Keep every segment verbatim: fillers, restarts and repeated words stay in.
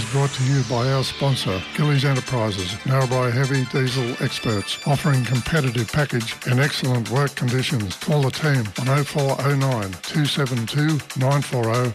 brought to you by our sponsor, Gillies Enterprises, Narrabri heavy diesel experts, offering competitive package and excellent work conditions. Call the team on oh four oh nine, two seven two, nine four oh.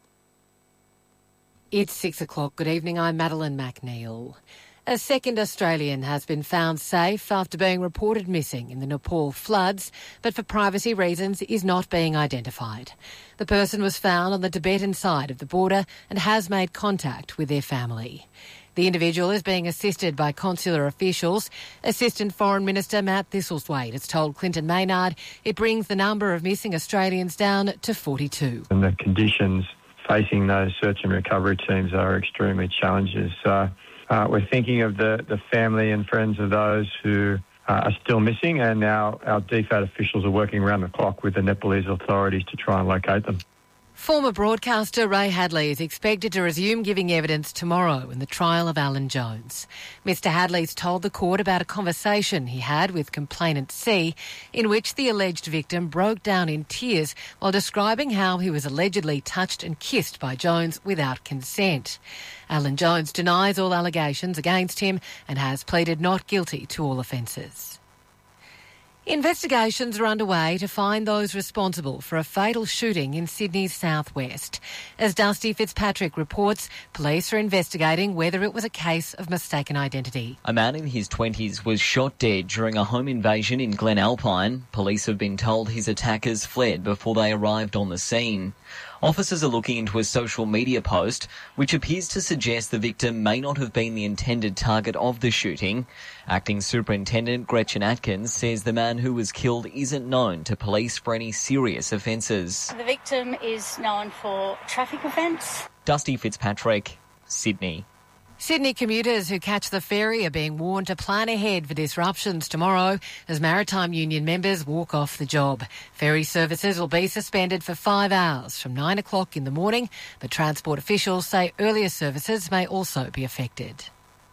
It's six o'clock. Good evening. I'm Madeline McNeil. A second Australian has been found safe after being reported missing in the Nepal floods, but for privacy reasons is not being identified. The person was found on the Tibetan side of the border and has made contact with their family. The individual is being assisted by consular officials. Assistant Foreign Minister Matt Thistlethwaite has told Clinton Maynard it brings the number of missing Australians down to forty-two. And the conditions facing those search and recovery teams are extremely challenging. So uh, we're thinking of the, the family and friends of those who uh, are still missing, and now our D FAT officials are working around the clock with the Nepalese authorities to try and locate them. Former broadcaster Ray Hadley is expected to resume giving evidence tomorrow in the trial of Alan Jones. Mister Hadley's told the court about a conversation he had with complainant C, in which the alleged victim broke down in tears while describing how he was allegedly touched and kissed by Jones without consent. Alan Jones denies all allegations against him and has pleaded not guilty to all offences. Investigations are underway to find those responsible for a fatal shooting in Sydney's southwest. As Dusty Fitzpatrick reports, police are investigating whether it was a case of mistaken identity. A man in his twenties was shot dead during a home invasion in Glen Alpine. Police have been told his attackers fled before they arrived on the scene. Officers are looking into a social media post which appears to suggest the victim may not have been the intended target of the shooting. Acting Superintendent Gretchen Atkins says the man who was killed isn't known to police for any serious offences. The victim is known for traffic offence. Dusty Fitzpatrick, Sydney. Sydney commuters who catch the ferry are being warned to plan ahead for disruptions tomorrow as Maritime Union members walk off the job. Ferry services will be suspended for five hours from nine o'clock in the morning, but transport officials say earlier services may also be affected.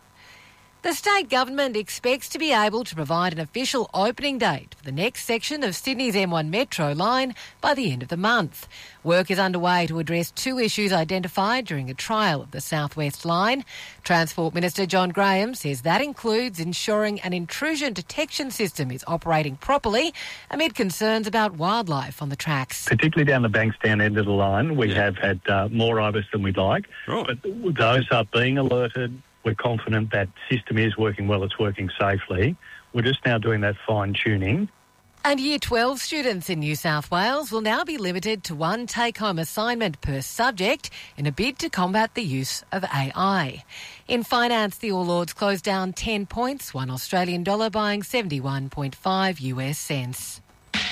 The state government expects to be able to provide an official opening date for the next section of Sydney's M one Metro line by the end of the month. Work is underway to address two issues identified during a trial of the South West line. Transport Minister John Graham says that includes ensuring an intrusion detection system is operating properly amid concerns about wildlife on the tracks. Particularly down the Bankstown end of the line, we yeah. have had uh, more ibis than we'd like, right. but those are being alerted. We're confident that system is working well, it's working safely. We're just now doing that fine-tuning. And Year twelve students in New South Wales will now be limited to one take-home assignment per subject in a bid to combat the use of A I. In finance, the All Ords closed down ten points, one Australian dollar buying seventy-one point five U S cents.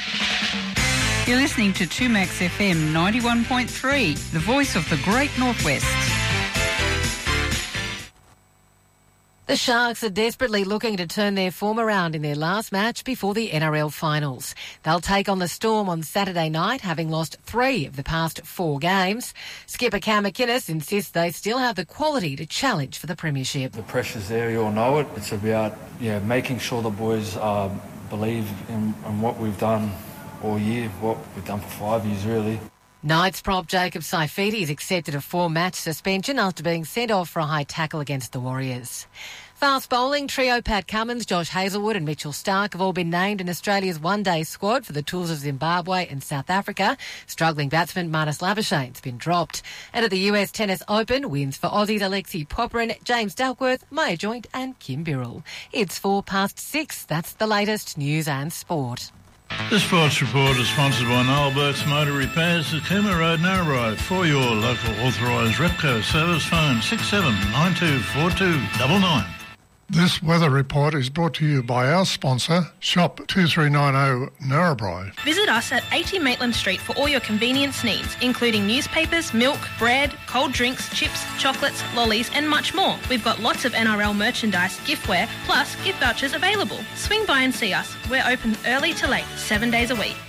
You're listening to two Max F M ninety-one point three, the voice of the Great Northwest. The Sharks are desperately looking to turn their form around in their last match before the N R L finals. They'll take on the Storm on Saturday night, having lost three of the past four games. Skipper Cam McInnes insists they still have the quality to challenge for the premiership. The pressure's there, you all know it. It's about yeah, making sure the boys uh, believe in, in what we've done all year, what we've done for five years really. Knights prop Jacob Saifiti has accepted a four-match suspension after being sent off for a high tackle against the Warriors. Fast bowling trio Pat Cummins, Josh Hazlewood and Mitchell Starc have all been named in Australia's one-day squad for the tours of Zimbabwe and South Africa. Struggling batsman Marnus Labuschagne's been dropped. And at the U S Tennis Open, wins for Aussies Alexei Popyrin, James Duckworth, Maya Joint and Kim Birrell. It's four past six. That's the latest news and sport. The Sports Report is sponsored by Noel Burke's Motor Repairs at Cooma Road, Narrabri. For your local authorised Repco service, phone six seven nine two four two nine nine. This weather report is brought to you by our sponsor, Shop two three nine zero Narrabri. Visit us at eighty Maitland Street for all your convenience needs, including newspapers, milk, bread, cold drinks, chips, chocolates, lollies and much more. We've got lots of N R L merchandise, giftware, plus gift vouchers available. Swing by and see us. We're open early to late, seven days a week.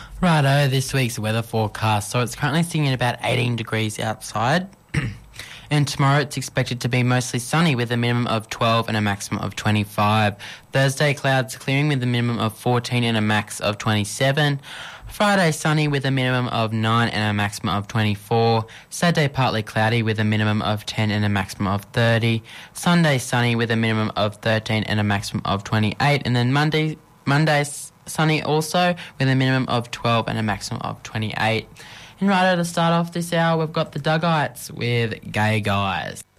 Righto, this week's weather forecast. So it's currently sitting at about eighteen degrees outside. And tomorrow it's expected to be mostly sunny with a minimum of twelve and a maximum of twenty-five. Thursday, clouds clearing with a minimum of fourteen and a max of twenty-seven. Friday, sunny with a minimum of nine and a maximum of twenty-four. Saturday, partly cloudy with a minimum of ten and a maximum of thirty. Sunday, sunny with a minimum of thirteen and a maximum of twenty-eight. And then Monday, Monday, sunny also with a minimum of twelve and a maximum of twenty-eight. And right at the start off this hour, we've got the Duggites with Gay Guys.